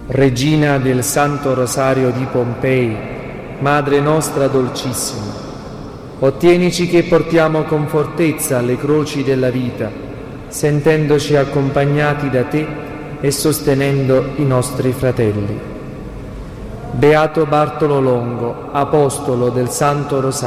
Regina del Santo Rosario di Pompei, Madre nostra dolcissima, ottienici che portiamo con fortezza le croci della vita, sentendoci accompagnati da te e sostenendo i nostri fratelli. Beato Bartolo Longo, apostolo del Santo Rosario,